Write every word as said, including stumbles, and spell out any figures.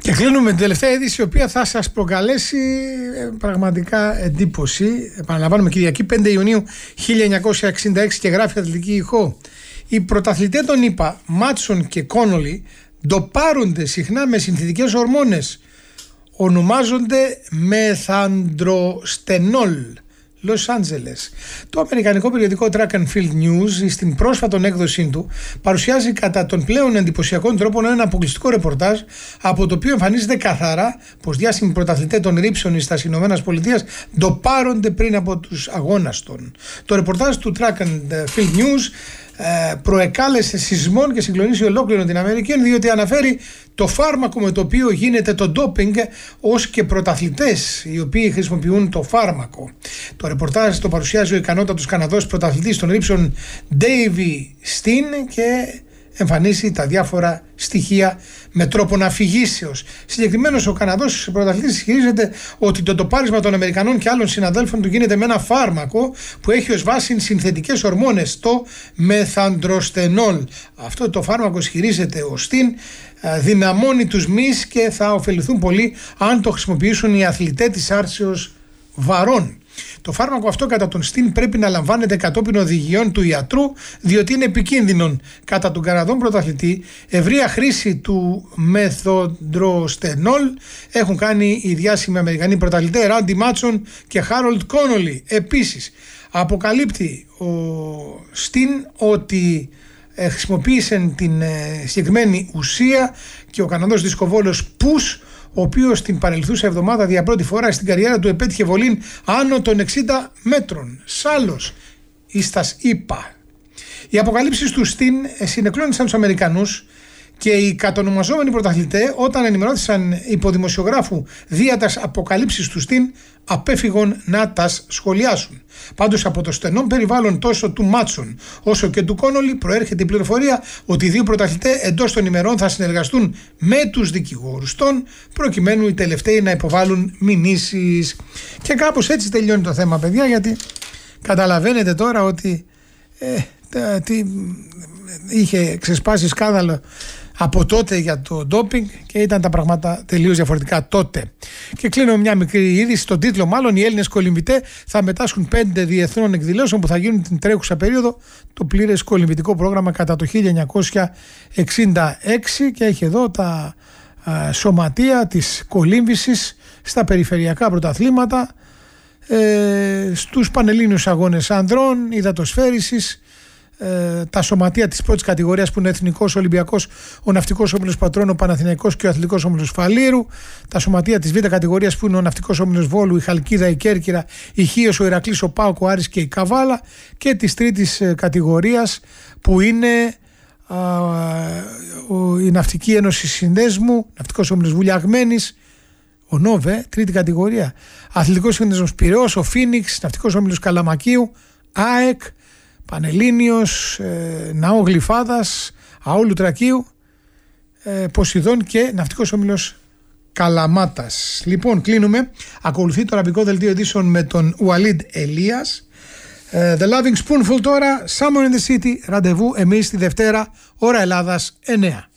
Και κλείνουμε την τελευταία είδηση, η οποία θα σας προκαλέσει πραγματικά εντύπωση. Επαναλαμβάνουμε, Κυριακή πέντε Ιουνίου χίλια εννιακόσια εξήντα έξι, και γράφει αθλητική ηχό. Οι πρωταθλητές των ΗΠΑ, Μάτσον και Κόνολι, ντοπάρονται συχνά με συνθετικές ορμόνες. Ονομάζονται μεθαντροστενόλ. Λος Άντζελες. Το αμερικανικό περιοδικό Track and Field News, στην πρόσφατη έκδοσή του, παρουσιάζει κατά τον πλέον εντυπωσιακών τρόπο ένα αποκλειστικό ρεπορτάζ, από το οποίο εμφανίζεται καθαρά πως διάσημοι πρωταθλητές των ρήψεων στις Ηνωμένες Πολιτείες ντοπάρονται πριν από τους αγώνες των. Το ρεπορτάζ του Track and Field News προεκάλεσε σεισμών και συγκλονίσει ολόκληρο την Αμερική, διότι αναφέρει το φάρμακο με το οποίο γίνεται το ντόπινγκ, ως και πρωταθλητές οι οποίοι χρησιμοποιούν το φάρμακο. Το ρεπορτάζ το παρουσιάζει ο ικανότατος Καναδός πρωταθλητής των ρήψεων Ντέιβι Στιν και εμφανίσει τα διάφορα στοιχεία με τρόπο αφηγήσεως. Συγκεκριμένως, ο Καναδός πρωταθλητής ισχυρίζεται ότι το τοπάρισμα των Αμερικανών και άλλων συναδέλφων του γίνεται με ένα φάρμακο που έχει ως βάση συνθετικές ορμόνες, το μεθαντροστενόλ. Αυτό το φάρμακο, ισχυρίζεται ο Στιν, δυναμώνει τους μυς και θα ωφεληθούν πολύ αν το χρησιμοποιήσουν οι αθλητές της άρσεως βαρών. Το φάρμακο αυτό, κατά τον Στιν, πρέπει να λαμβάνεται κατόπιν οδηγιών του ιατρού, διότι είναι επικίνδυνον. Κατά τον Καναδόν πρωταθλητή, ευρεία χρήση του μεθαντροστενόλ έχουν κάνει οι διάσημοι Αμερικανοί πρωταθλητές Ράντι Μάτσον και Χάρολντ Κόνολι. Επίσης, αποκαλύπτει ο Στιν ότι χρησιμοποίησε την συγκεκριμένη ουσία και ο Καναδός δισκοβόλος Πους, ο οποίος την παρελθούσα εβδομάδα για πρώτη φορά στην καριέρα του επέτυχε βολήν άνω των εξήντα μέτρων. Σάλος ίστας ΗΠΑ. Οι αποκαλύψεις του Στιν συνεκλώνησαν τους Αμερικανούς, και οι κατονομαζόμενοι πρωταθλητές, όταν ενημερώθησαν υπό δημοσιογράφου δια τας αποκαλύψεις του Στιν, απέφυγαν να τας σχολιάσουν. Πάντως, από το στενό περιβάλλον τόσο του Μάτσον όσο και του Κόνολι προέρχεται η πληροφορία ότι οι δύο πρωταθλητές εντός των ημερών θα συνεργαστούν με τους δικηγόρους των, προκειμένου οι τελευταίοι να υποβάλουν μηνύσεις. Και κάπως έτσι τελειώνει το θέμα, παιδιά, γιατί καταλαβαίνετε τώρα ότι ε, τι, είχε ξεσπάσει σκάνδαλο από τότε για το ντόπινγκ και ήταν τα πράγματα τελείως διαφορετικά τότε. Και κλείνω μια μικρή είδηση, στον τίτλο μάλλον: οι Έλληνες κολυμβητές θα μετάσχουν πέντε διεθνών εκδηλώσεων που θα γίνουν την τρέχουσα περίοδο. Το πλήρες κολυμβητικό πρόγραμμα κατά το χίλια εννιακόσια εξήντα έξι, και έχει εδώ τα α, σωματεία της κολύμβησης στα περιφερειακά πρωταθλήματα, ε, στους πανελλήνιους αγώνες ανδρών, υδατοσφαίρισης, τα σωματεία της πρώτης κατηγορίας που είναι Εθνικός, Ολυμπιακός, ο Ναυτικός Όμιλος Πατρών, ο Παναθηναϊκός και ο Αθλητικός Όμιλος Φαλήρου, τα σωματεία της Β' κατηγορίας που είναι ο Ναυτικός Όμιλος Βόλου, η Χαλκίδα, η Κέρκυρα, η Χίος, ο Ηρακλής, ο ΠΑΟΚ, ο Άρης και η Καβάλα, και της τρίτης κατηγορίας που είναι α, ο, η Ναυτική Ένωση Συνδέσμου, Ναυτικός Όμιλος Βουλιαγμένης, ο ΝΟΒΕ, τρίτη κατηγορία, Αθλητικός Σύνδεσμος Πειραιώς, ο Φίνιξ, Ναυτικός Όμιλος Καλαμακίου, ΑΕΚ, Πανελλήνιος, ε, Ναό Γλυφάδας, Αόλου Τρακίου, ε, Ποσειδών και Ναυτικός Όμιλος Καλαμάτας. Λοιπόν, κλείνουμε. Ακολουθεί το αραβικό δελτίο ειδήσεων με τον Ουαλίντ Ελίας. ε, The Loving Spoonful τώρα, Summer in the City, ραντεβού εμείς τη Δευτέρα, ώρα Ελλάδας εννέα.